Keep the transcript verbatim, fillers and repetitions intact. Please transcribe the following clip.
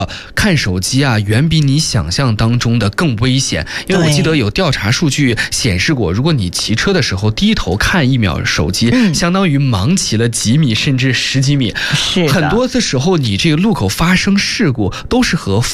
看手机啊，远比你想象当中的更危险。因为我记得有调查数据显示过，如果你骑车的时候低头看一秒手机，嗯、相当于盲骑了几米甚至十几米。 是很多的时候，你这个路口发生事故都是和